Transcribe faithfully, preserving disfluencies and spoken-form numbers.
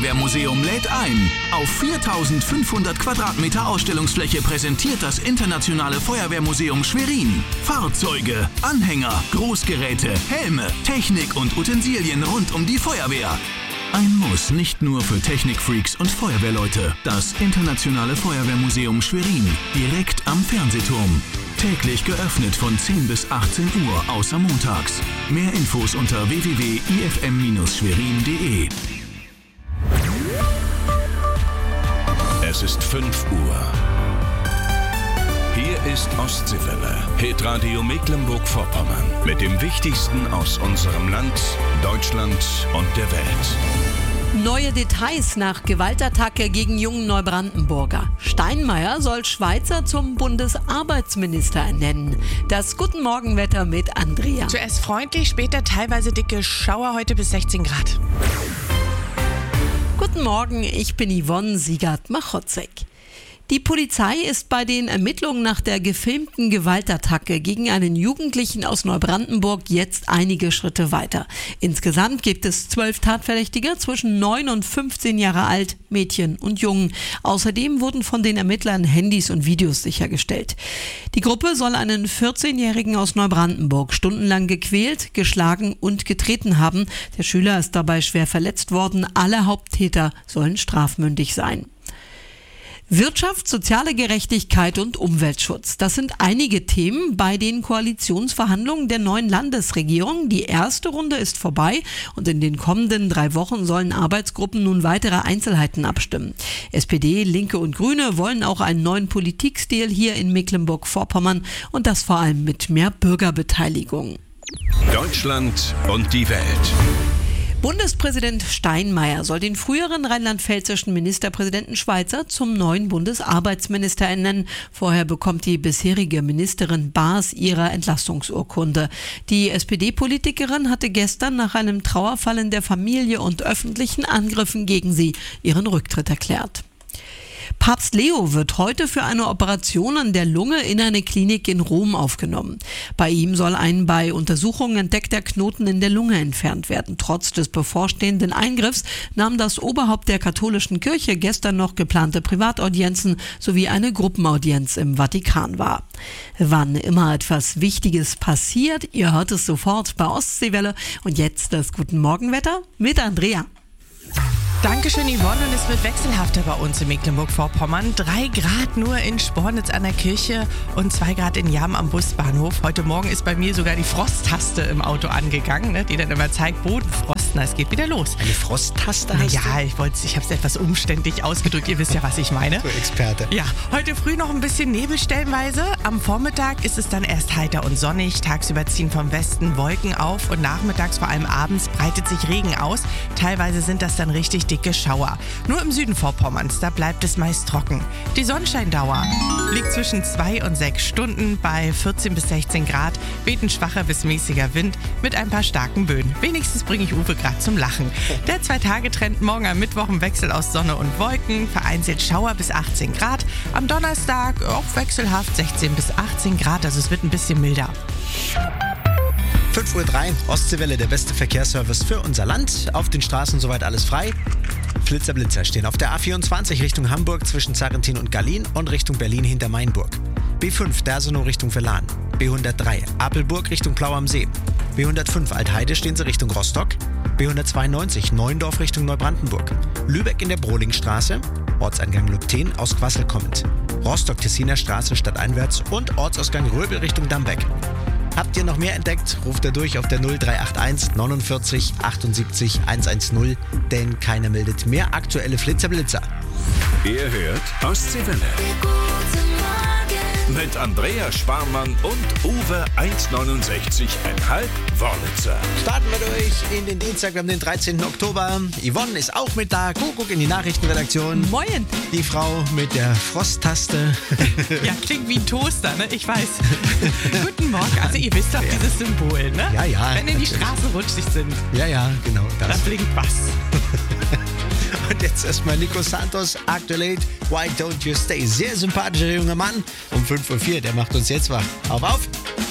Feuerwehrmuseum lädt ein. Auf viertausendfünfhundert Quadratmeter Ausstellungsfläche präsentiert das Internationale Feuerwehrmuseum Schwerin Fahrzeuge, Anhänger, Großgeräte, Helme, Technik und Utensilien rund um die Feuerwehr. Ein Muss nicht nur für Technikfreaks und Feuerwehrleute. Das Internationale Feuerwehrmuseum Schwerin, direkt am Fernsehturm. Täglich geöffnet von zehn bis achtzehn Uhr, außer montags. Mehr Infos unter w w w punkt i f m Bindestrich schwerin punkt d e. Es ist fünf Uhr. Hier ist Ostseewelle, Hitradio Mecklenburg-Vorpommern. Mit dem Wichtigsten aus unserem Land, Deutschland und der Welt. Neue Details nach Gewaltattacke gegen jungen Neubrandenburger. Steinmeier soll Schweizer zum Bundesarbeitsminister ernennen. Das Guten Morgenwetter mit Andrea. Zuerst freundlich, später teilweise dicke Schauer, heute bis sechzehn Grad. Guten Morgen, ich bin Yvonne Siegert-Machotzek. Die Polizei ist bei den Ermittlungen nach der gefilmten Gewaltattacke gegen einen Jugendlichen aus Neubrandenburg jetzt einige Schritte weiter. Insgesamt gibt es zwölf Tatverdächtige zwischen neun und fünfzehn Jahre alt, Mädchen und Jungen. Außerdem wurden von den Ermittlern Handys und Videos sichergestellt. Die Gruppe soll einen vierzehnjährigen aus Neubrandenburg stundenlang gequält, geschlagen und getreten haben. Der Schüler ist dabei schwer verletzt worden. Alle Haupttäter sollen strafmündig sein. Wirtschaft, soziale Gerechtigkeit und Umweltschutz. Das sind einige Themen bei den Koalitionsverhandlungen der neuen Landesregierung. Die erste Runde ist vorbei und in den kommenden drei Wochen sollen Arbeitsgruppen nun weitere Einzelheiten abstimmen. S P D, Linke und Grüne wollen auch einen neuen Politikstil hier in Mecklenburg-Vorpommern und das vor allem mit mehr Bürgerbeteiligung. Deutschland und die Welt. Bundespräsident Steinmeier soll den früheren rheinland-pfälzischen Ministerpräsidenten Schweizer zum neuen Bundesarbeitsminister ernennen. Vorher bekommt die bisherige Ministerin Baas ihre Entlastungsurkunde. Die S P D-Politikerin hatte gestern nach einem Trauerfall in der Familie und öffentlichen Angriffen gegen sie ihren Rücktritt erklärt. Papst Leo wird heute für eine Operation an der Lunge in eine Klinik in Rom aufgenommen. Bei ihm soll ein bei Untersuchungen entdeckter Knoten in der Lunge entfernt werden. Trotz des bevorstehenden Eingriffs nahm das Oberhaupt der katholischen Kirche gestern noch geplante Privataudienzen sowie eine Gruppenaudienz im Vatikan wahr. Wann immer etwas Wichtiges passiert, ihr hört es sofort bei Ostseewelle. Und jetzt das Guten Morgenwetter mit Andrea. Dankeschön, Yvonne. Und es wird wechselhafter bei uns in Mecklenburg-Vorpommern. Drei Grad nur in Spornitz an der Kirche und zwei Grad in Jam am Busbahnhof. Heute Morgen ist bei mir sogar die Frosttaste im Auto angegangen, ne, die dann immer zeigt, Bodenfrost. Na, es geht wieder los. Eine Frosttaste hast Na ja, du? ich wollte, ich habe es etwas umständlich ausgedrückt. Ihr wisst ja, was ich meine. Du Experte. Ja, heute früh noch ein bisschen Nebel stellenweise. Am Vormittag ist es dann erst heiter und sonnig. Tagsüber ziehen vom Westen Wolken auf und nachmittags, vor allem abends, breitet sich Regen aus. Teilweise sind das dann richtig dicke Schauer. Nur im Süden Vorpommerns, da bleibt es meist trocken. Die Sonnenscheindauer liegt zwischen zwei und sechs Stunden bei vierzehn bis sechzehn Grad, weht ein schwacher bis mäßiger Wind mit ein paar starken Böen. Wenigstens bringe ich Uwe gerade zum Lachen. Der Zwei-Tage-Trend morgen am Mittwoch im Wechsel aus Sonne und Wolken, vereinzelt Schauer bis achtzehn Grad. Am Donnerstag auch wechselhaft sechzehn bis achtzehn Grad, also es wird ein bisschen milder. fünf Uhr drei, Ostseewelle, der beste Verkehrsservice für unser Land. Auf den Straßen soweit alles frei. Flitzer Blitzer stehen auf der A vierundzwanzig Richtung Hamburg zwischen Zarrentin und Gallien und Richtung Berlin hinter Mainburg. B fünf Dersenow Richtung Verlan. B hundertdrei Apelburg Richtung Plau am See. B hundertfünf Altheide stehen sie Richtung Rostock. B hundertzweiundneunzig Neuendorf Richtung Neubrandenburg. Lübeck in der Brohlingstraße. Ortseingang Lübten aus Quassel kommend. Rostock-Tessiner Straße stadteinwärts und Ortsausgang Röbel Richtung Dambeck. Habt ihr noch mehr entdeckt? Ruft er durch auf der null drei acht eins neunundvierzig achtundsiebzig hundertzehn, denn keiner meldet mehr aktuelle Flitzerblitzer. Ihr hört Ostseewelle. Mit Andrea Sparmann und Uwe eins neunundsechzig Komma fünf Wörlitzer. Starten wir durch in den Dienstag, wir haben den dreizehnten Oktober. Yvonne ist auch mit da. Kuckuck in die Nachrichtenredaktion. Moin. Die Frau mit der Frosttaste. Ja, klingt wie ein Toaster, ne? Ich weiß. Guten Morgen. Also ihr wisst doch, ja, dieses Symbol, ne? Ja, ja. Wenn in die Straßen rutschig sind. Ja, ja, genau. Da Das. blinkt was. Und jetzt erstmal Nico Santos, aktuell Why Don't You Stay. Sehr sympathischer junger Mann. Um fünf Uhr vier, der macht uns jetzt wach. Auf, auf!